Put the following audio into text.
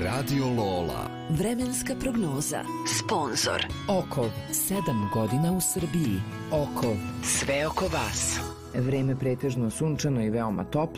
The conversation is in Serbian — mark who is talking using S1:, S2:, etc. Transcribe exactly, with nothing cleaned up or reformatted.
S1: Radio Lola.
S2: Vremenska prognoza. Sponzor
S3: Okov, sedam godina u Srbiji. Okov, sve oko vas.
S4: Vreme pretežno sunčano i veoma toplo.